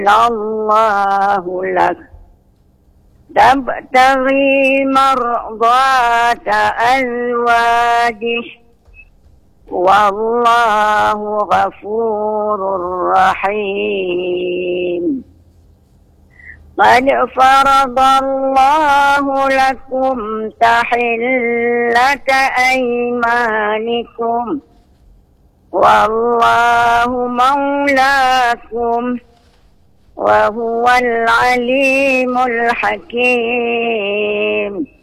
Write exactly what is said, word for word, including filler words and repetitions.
الله لك تبتغي مرضات أزواجه والله غفور رحيم. قد فرض الله لكم تحلة أيمانكم والله مولاكم وهو العليم الحكيم.